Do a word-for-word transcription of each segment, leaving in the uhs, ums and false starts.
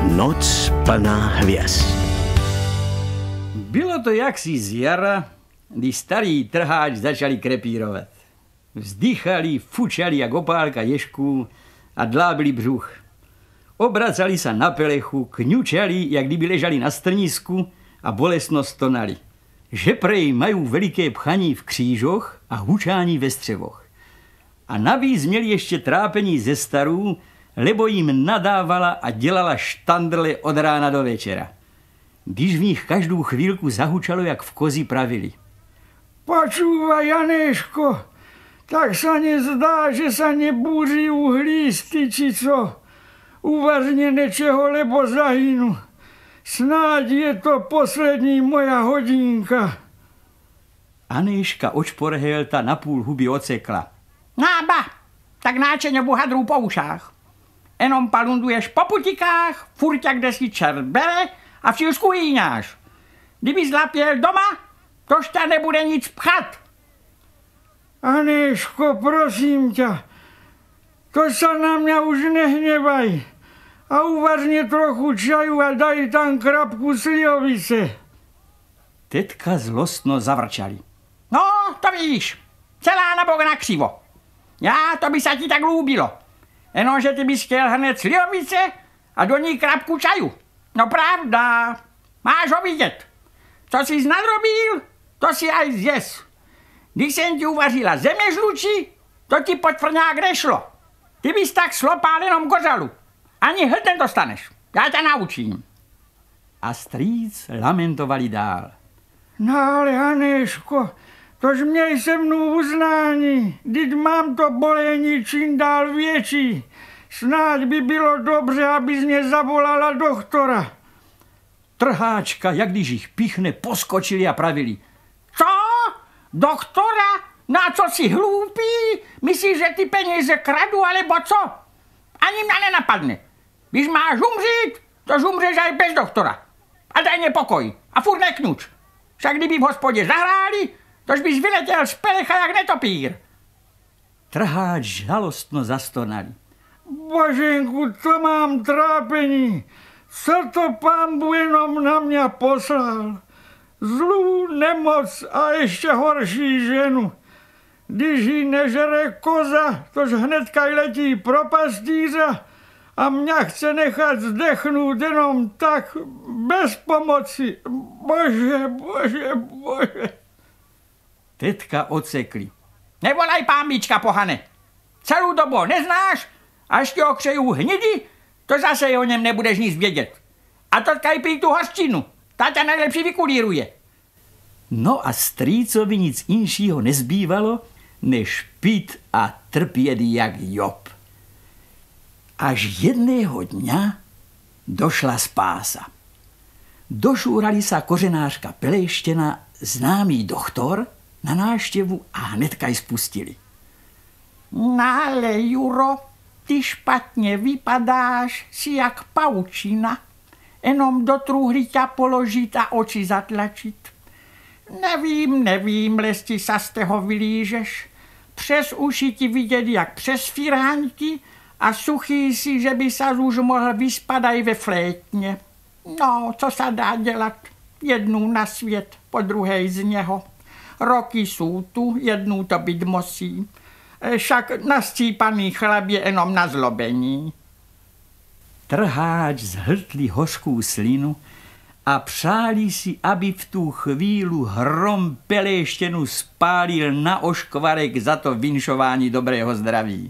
Noc plná hvězd. Bylo to jaksi z jara, když starý trháč začali krepírovat. Vzdychali, fučali jak opálka ježků a dlábili břuch. Obracali se na pelechu, kňučali, jak kdyby ležali na strnisku a bolestno stonali. Že prej mají veliké pchaní v křížoch a hučání ve střevoch. A navíc měli ještě trápení ze starů, lebo jim nadávala a dělala štandrle od rána do večera. Když v nich každou chvílku zahučalo, jak v kozi pravili. Počúvaj, Janéško, tak sa nezdá, že sa nebúří uhlísty, či co? Uvažne nečeho, lebo zahynu. Snáď je to poslední moja hodinka. Anéška očporhelta na půl huby ocekla. Nába, tak náčeně bohadrů po ušách. Jenom palunduješ po putikách, furt jak desi čert bere a v Čilsku jíňáš. Kdyby zlapěl doma, tož ta nebude nic pchat. Anéško, prosím ťa, to sa na mňa už nehnevaj. A uvažne trochu čaju a daj tam krapku slivovice. Tetka zlostno zavrčali. No, to víš, celá nabok na křivo. Já, to by se ti tak lúbilo. Jenomže ty bys chtěl hned slivovice a do ní krapku čaju. No pravda, máš ho vidět. Co jsi nadrobil, to si aj zjes. Když jsem ti uvařila zeměžluči, to ti potvrňák nešlo. Ty bys tak slopal jenom kořalu. Ani hlten dostaneš. Já tě naučím. A strýc lamentovali dál. No ale Anéško, tož měj se mnou uznání. Vždyť mám to bolení čím dál větší. Snáď by bylo dobře, abys mě zavolala doktora. Trháčka, jak když jich pichne, poskočili a pravili. Co? Doktora? Na co si hloupý? Myslíš, že ty peníze kradu, alebo co? Ani mě nenapadne. Když máš umřít, tož umřeš aj bez doktora. A daj mě pokoj. A furt neknuč. Však kdyby v hospodě zahráli, tož bys vyletěl z pelecha jak netopír. Trháč žalostno zastonali. Boženku, to mám trápení. Co to pán Bůh jenom na mě poslal? Zlou nemoc a ještě horší ženu. Když jí nežere koza, tož hnedka letí pro pastýře a mě chce nechat zdechnout jenom tak, bez pomoci. Bože, bože, bože. Tetka ocekli. Nevolaj pámbička, pohane. Celou dobu neznáš, až ti okřeju hnidi, to zase o něm nebudeš nic vědět. A to tkaj prý tu hořčinu, ta tě nejlepší vykulíruje. No a strýcovi nic inšího nezbývalo, než pít a trpět jak Job. Až jedného dňa došla spása. Došúrali sa kořenářka Pelejštěna, známý doktor, na návštěvu a hnedka ji spustili. No ale Juro, ty špatně vypadáš, si jak paučina. Jenom do truhly ťa položit a oči zatlačit. Nevím, nevím, lesti sa z toho vylížeš. Přes uši ti vidět jak přes firánky a suchý si, že by sa už mohl vyspat aj ve flétně. No, co sa dá dělat? Jednou na svět, po druhej z něho. Roky jsou tu, jednou to být musí. Však nascípaný chleb je jenom na zlobení. Trháč zhltli hořkou slinu a přáli si, aby v tu chvílu hrom Pelejštěnu spálil na oškvarek za to vinšování dobrého zdraví.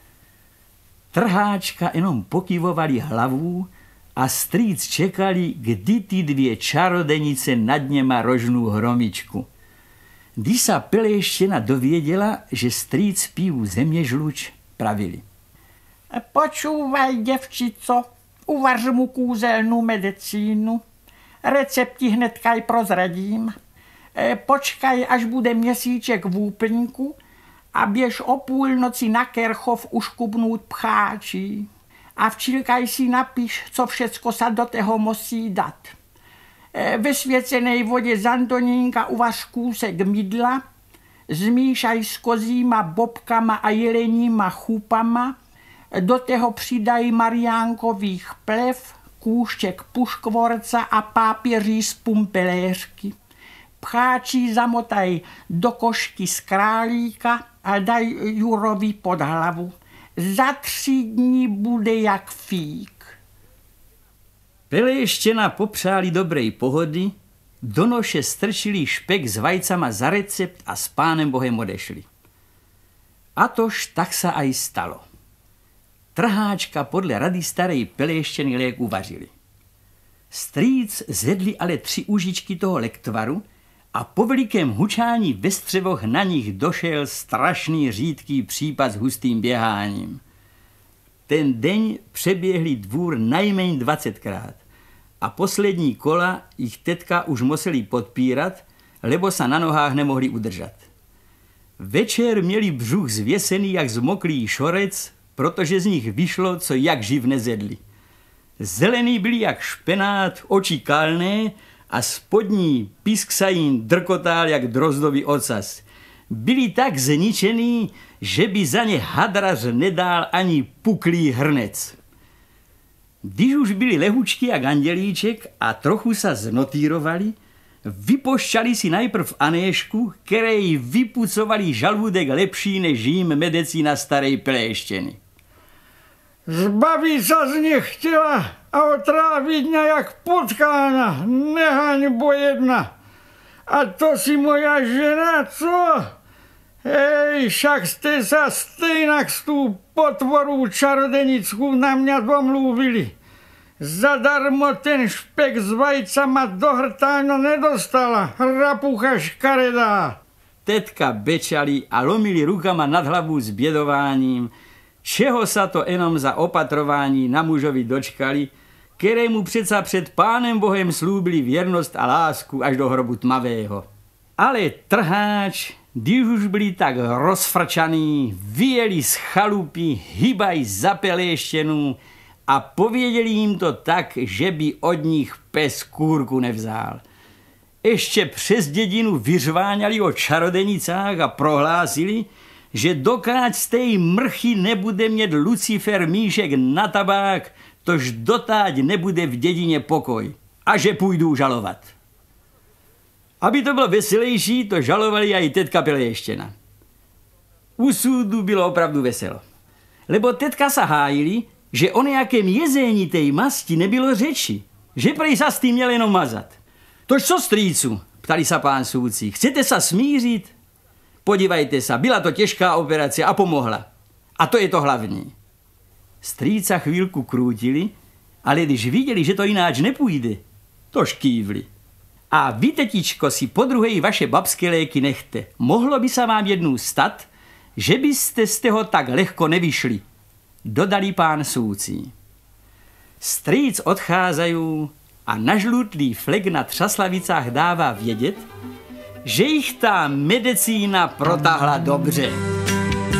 Trháčka jenom pokyvovali hlavu a strýc čekali, kdy ty dvě čarodenice nad něma rožnou hromičku. Když sa Pelejštěna dověděla, že strýc piju zeměžluč, pravili. Počúvaj, děvčico, uvař mu kúzelnou medicínu. Recepti hnedkaj prozradím. E, počkaj, až bude měsíček v úplňku a běž o půlnoci na Kerchov uškubnout pcháčí. A včilkaj si napiš, co všecko sa do toho musí dát. E, ve svěcenej vodě z Antonínka uvař kúsek mydla, zmíšaj s kozíma bobkama a jeleníma chupama, do toho přidaj mariánkových plev, kůšček puškvorca a pápěří z pumpeléřky. Pcháči zamotaj do košky z králíka a daj Jurovi pod hlavu. Za tři dní bude jak fík. Peléštěna popřáli dobrej pohody, do noše strčili špek s vajcama za recept a s Pánem Bohem odešli. A tož tak sa aj stalo. Trháčka podle rady starej Peléštěny lék uvařili. Strýc zjedli ale tři užičky toho lektvaru a po velikém hučání ve střevoch na nich došel strašný řídký případ s hustým běháním. Ten den přeběhli dvůr najméně dvacetkrát a poslední kola jich tetka už museli podpírat, lebo sa na nohách nemohli udržet. Večer měli břuch zvěsený jak zmoklý šorec, protože z nich vyšlo, co jak živ nezjedli. Zelený byli jak špenát, oči kalné a spodní pisk sa jim drkotal jak drozdový ocas. Byli tak zničený, že by za ně hadrař nedal ani puklý hrnec. Když už byli lehučky jak andělíček a trochu sa znotýrovali, vypošťali si najprv Anéšku, které vypucovali žaludek lepší než jim medicína starej Peléštěny. Zbavit sa z nich chtěla a otráviť mňa jak potkána, nehaňbo jedna. A to si moja žena, co? Hej, však ste sa stejnak z tú potvoru čarodenickou na mňa domluvili. Zadarmo ten špek s vajcama do hrtáňa nedostala, rapucha škaredá. Tetka bečali a lomili rukama nad hlavu s bědováním, čeho sa to jenom za opatrování na mužovi dočkali, kterému přeca před Pánem Bohem slúbili věrnost a lásku až do hrobu tmavého. Ale trháč, když už byli tak rozfrčaný, vyjeli z chalupy, hybaj za Peléštěnu a pověděli jim to tak, že by od nich pes kůrku nevzal. Ještě přes dědinu vyřváňali o čarodenicách a prohlásili, že dokáď z té mrchy nebude mít Lucifer míšek na tabák, tož dotáď nebude v dědině pokoj a že půjdu žalovat. Aby to bylo veselější, to žalovali aj tetka Peléštěna. U súdu bylo opravdu veselo. Lebo tetka sa hájili, že o nejakém jezení tej masti nebylo řeči, že prej sa s tým měl jenom mazat. Tož co strýcu, ptali sa pán súdci, chcete sa smířit? Podívajte sa, byla to těžká operace a pomohla. A to je to hlavní. Strýca chvílku krútili, ale když viděli, že to ináč nepůjde, to škývli. A vy, tetičko, si po druhej vaše babské léky nechte. Mohlo by sa vám jednou stat, že byste z toho tak lehko nevyšli, dodali pán súdci. Strýc odcházajú a nažlutlý flek na třaslavicách dává vědět, že jich ta medicína protáhla dobře.